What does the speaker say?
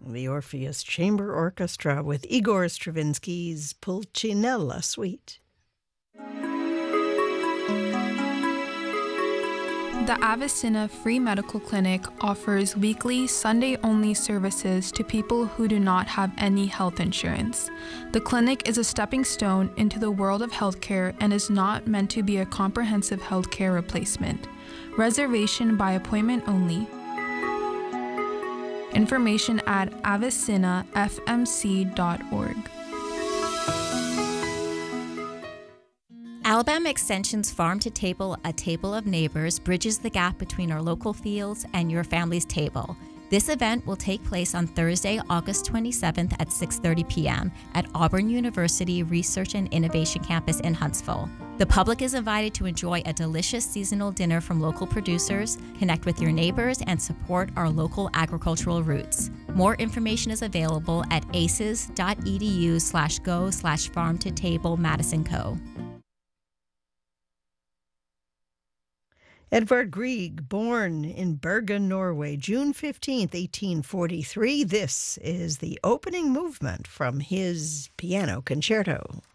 The Orpheus Chamber Orchestra with Igor Stravinsky's Pulcinella Suite. The Avicenna Free Medical Clinic offers weekly, Sunday-only services to people who do not have any health insurance. The clinic is a stepping stone into the world of healthcare and is not meant to be a comprehensive healthcare replacement. Reservation by appointment only. Information at avicenafmc.org. Alabama Extension's Farm to Table, a table of neighbors, bridges the gap between our local fields and your family's table. This event will take place on Thursday, August 27th at 6:30 p.m. at Auburn University Research and Innovation Campus in Huntsville. The public is invited to enjoy a delicious seasonal dinner from local producers, connect with your neighbors, and support our local agricultural roots. More information is available at aces.edu/go/farm-to-table Madison Co. Edvard Grieg, born in Bergen, Norway, June 15th, 1843. This is the opening movement from his piano concerto.